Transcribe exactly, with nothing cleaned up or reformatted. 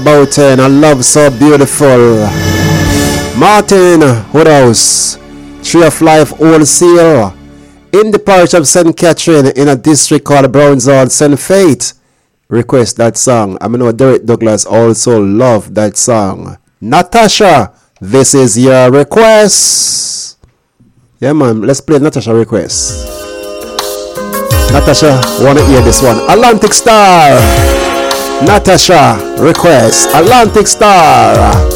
Boughton, a love so beautiful. Martin Woodhouse, Tree of Life Wholesale, in the parish of Saint Catherine, in a district called Brownsall, Saint Faith. Request that song. I know Derek Douglas also loved that song. Natasha, this is your request. Yeah, man, let's play Natasha request. Natasha, wanna hear this one? Atlantic Star. Natasha request Atlantic Star.